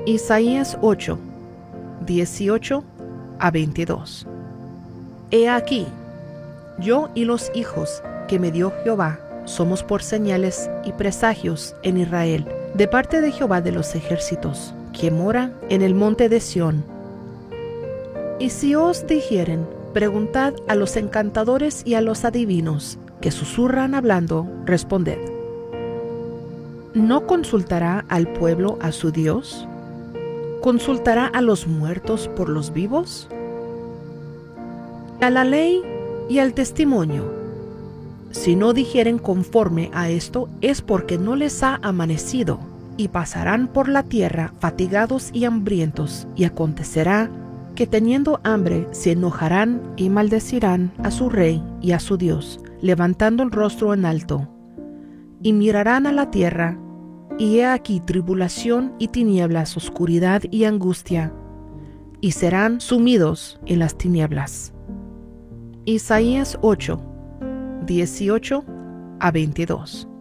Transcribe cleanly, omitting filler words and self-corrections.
Isaías 8, 18 a 22. He aquí, yo y los hijos que me dio Jehová somos por señales y presagios en Israel, de parte de Jehová de los ejércitos, que mora en el monte de Sión. Y si os dijeren, preguntad a los encantadores y a los adivinos, que susurran hablando, responded. ¿No consultará al pueblo a su Dios? ¿Consultará a los muertos por los vivos? A la ley y al testimonio. Si no dijeren conforme a esto, es porque no les ha amanecido, y pasarán por la tierra fatigados y hambrientos, y acontecerá que teniendo hambre se enojarán y maldecirán a su rey y a su Dios, levantando el rostro en alto, y mirarán a la tierra, y he aquí tribulación y tinieblas, oscuridad y angustia, y serán sumidos en las tinieblas. Isaías 8, 18 a 22.